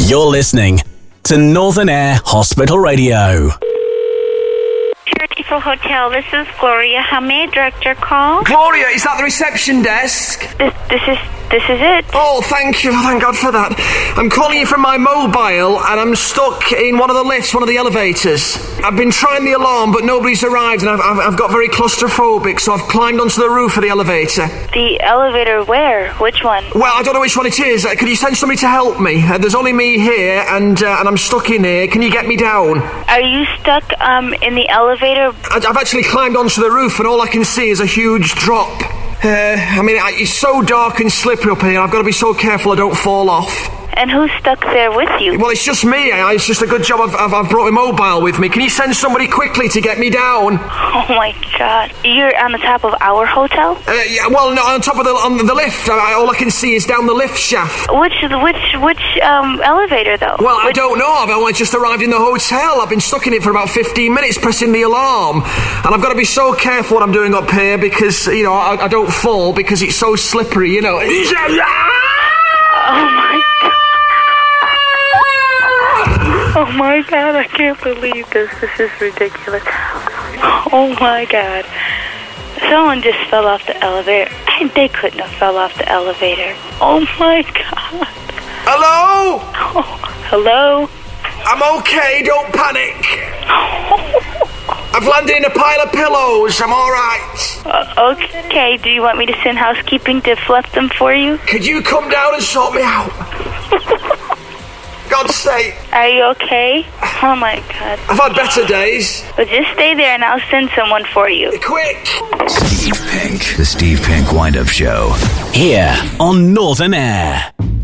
You're listening to Northern Air Hospital Radio. Pure Hotel, this is Gloria. How may I direct your call? Gloria, is that the reception desk? This is it. Oh, thank you. Thank God for that. I'm calling you from my mobile, and I'm stuck in one of the lifts, one of the elevators. I've been trying the alarm, but nobody's arrived, and I've got very claustrophobic, so I've climbed onto the roof of the elevator. The elevator where? Which one? Well, I don't know which one it is. Could you send somebody to help me? There's only me here, and I'm stuck in here. Can you get me down? Are you stuck in the elevator? I've actually climbed onto the roof, and all I can see is a huge drop. It's so dark and slippery up here. I've got to be so careful I don't fall off. And who's stuck there with you? Well, it's just me. It's just a good job I've brought a mobile with me. Can you send somebody quickly to get me down? Oh my God! You're on the top of our hotel? No, on top of the lift. All I can see is down the lift shaft. Which elevator though? Well, I don't know. I've only just arrived in the hotel. I've been stuck in it for about 15 minutes pressing the alarm, and I've got to be so careful what I'm doing up here because I don't fall because it's so slippery. Oh my God. Oh my God, I can't believe this. This is ridiculous. Oh my God. Someone just fell off the elevator. They couldn't have fell off the elevator. Oh my God. Hello? Oh, hello? I'm okay, don't panic. I've landed in a pile of pillows. I'm all right. Okay, do you want me to send housekeeping to fluff them for you? Could you come down and sort me out? God's sake. Are you okay? Oh my God. I've had better days. Well, just stay there and I'll send someone for you. Quick. Steve Pink. The Steve Pink Wind-Up Show. Here on Northern Air.